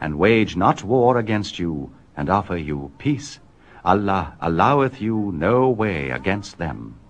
and wage not war against you, and offer you peace. Allah alloweth you no way against them.